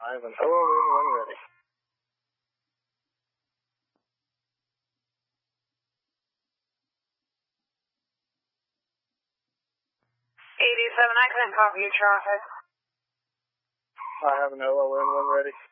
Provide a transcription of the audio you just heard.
I have an OLN when ready. 87, I couldn't copy your traffic. I have an OLN when ready.